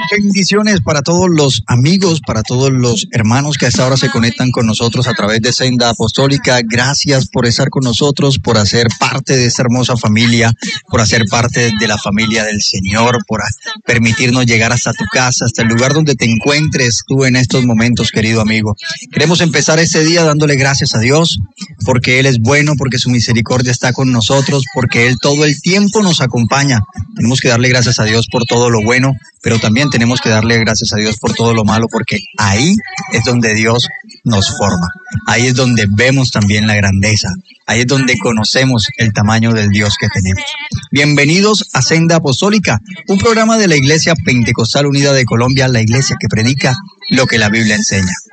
Bendiciones para todos los amigos, para todos los hermanos que a esta hora se conectan con nosotros a través de Senda Apostólica. Gracias por estar con nosotros, por hacer parte de esta hermosa familia, por hacer parte de la familia del Señor, por permitirnos llegar hasta tu casa, hasta el lugar donde te encuentres tú en estos momentos, querido amigo. Queremos empezar este día dándole gracias a Dios, porque Él es bueno, porque su misericordia está con nosotros, porque Él todo el tiempo nos acompaña. Tenemos que darle gracias a Dios por todo lo bueno, pero también tenemos que darle gracias a Dios por todo lo malo, porque ahí es donde Dios nos forma. Ahí es donde vemos también la grandeza. Ahí es donde conocemos el tamaño del Dios que tenemos. Bienvenidos a Senda Apostólica, un programa de la Iglesia Pentecostal Unida de Colombia, la iglesia que predica lo que la Biblia enseña.